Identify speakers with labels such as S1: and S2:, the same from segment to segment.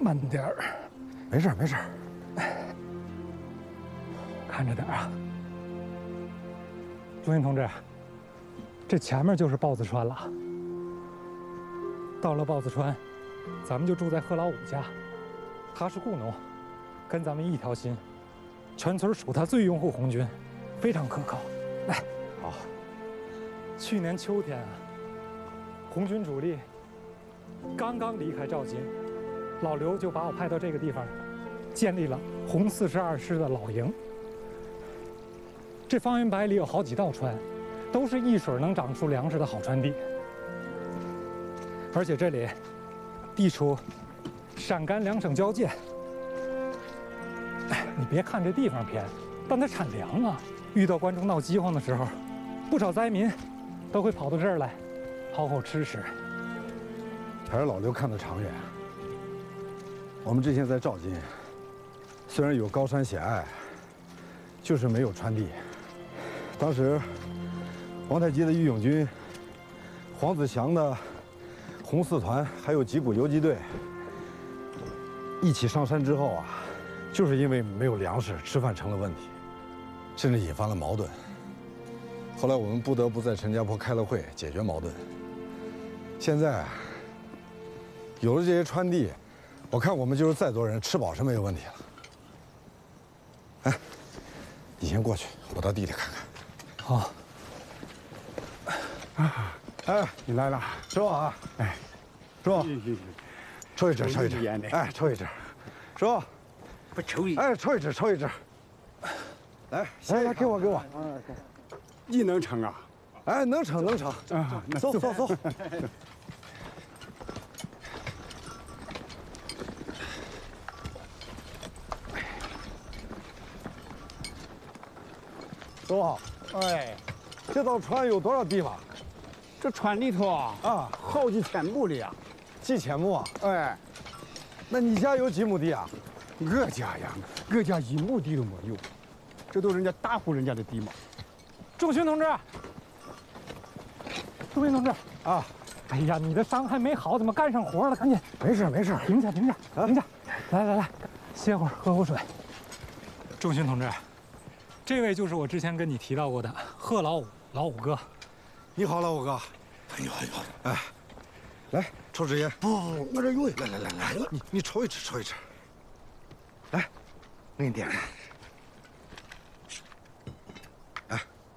S1: 慢点儿，
S2: 没事没事，
S1: 看着点啊。朱云同志，这前面就是豹子川了。到了豹子川，咱们就住在贺老五家，他是雇农，跟咱们一条心，全村数他最拥护红军，非常可靠。来，
S2: 好。
S1: 去年秋天啊，红军主力刚刚离开赵金，老刘就把我派到这个地方，建立了红42师的老营。这方圆百里有好几道川，都是一水能长出粮食的好川地。而且这里地处陕甘两省交界。你别看这地方偏，但它产粮啊。遇到关中闹饥荒的时候，不少灾民都会跑到这儿来讨口吃食。
S2: 还是老刘看得长远。我们之前在赵金，虽然有高山险隘，就是没有川地。当时王太吉的义勇军、黄子祥的红四团，还有吉普游击队一起上山之后啊，就是因为没有粮食，吃饭成了问题，甚至引发了矛盾。后来我们不得不在陈家坡开了会解决矛盾。现在啊，有了这些川地，我看我们就是再多人吃饱是没有问题了。哎，你先过去，我到地里看看。
S1: 好。
S2: 哎，
S3: 你来了，
S2: 师傅啊！哎，师傅，抽一支，抽一支。哎，抽一支。师傅，
S3: 不抽一。
S2: 哎，抽一支，抽一支。来，来，给我。
S3: 你能成啊？
S2: 哎，能成，能成。
S3: 啊，
S2: 走。师傅，
S3: 哎，
S2: 这道川有多少地方？
S3: 这川里头啊，好几千亩的呀。
S2: 几千亩啊？
S3: 哎，
S2: 那你家有几亩地啊？
S3: 我家呀，我家一亩地都没有，这都人家大户人家的地嘛。
S1: 仲勋同志，仲勋同志
S2: 啊！
S1: 哎呀，你的伤还没好，怎么干上活了？赶紧，
S2: 没事，
S1: 停下，停下。来，歇会儿，喝口水。仲勋同志，这位就是我之前跟你提到过的贺老五，老五哥。
S2: 你好，老五哥。
S4: 哎呦，
S2: 哎，来抽支烟。
S4: 不，我这有。来，
S2: 你抽一支。来，我给你点上。哎，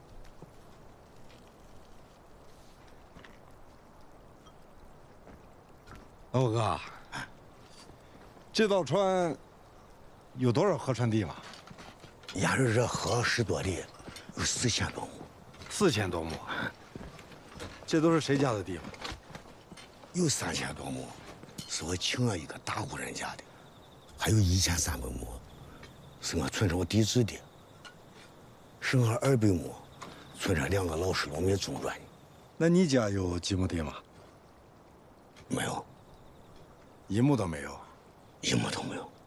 S2: 老五哥，这道川有多少河川地嘛？
S4: 俺说这河10多里，有4000多亩。
S2: 4000多亩。这都是谁家的地嘛？
S4: 有3000多亩，是我请了一个大户人家的，还有1300亩，是我村上地质的，剩下200亩，村上2个老师农民种转的。
S2: 那你家有几亩地吗？
S4: 没有
S2: ，1亩都没有。
S4: ，1亩都没有。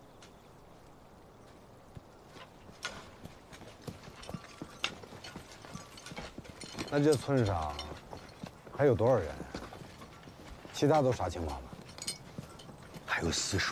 S2: 那这村上还有多少人？其他都啥情况呢？
S4: 还有40